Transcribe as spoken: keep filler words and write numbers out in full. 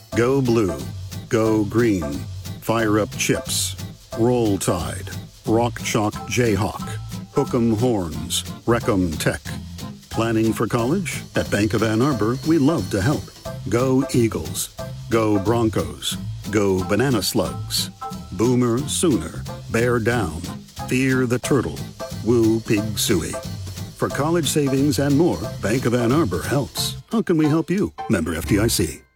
Go Blue, Go Green, Fire Up Chips, Roll Tide, Rock Chalk Jayhawk, Hook'em Horns, Wreck'em Tech. Planning for college? At Bank of Ann Arbor, we love to help. Go Eagles, Go Broncos, Go Banana Slugs, Boomer Sooner, Bear Down, Fear the Turtle, Woo Pig Suey. For college savings and more, Bank of Ann Arbor helps. How can we help you? Member F D I C.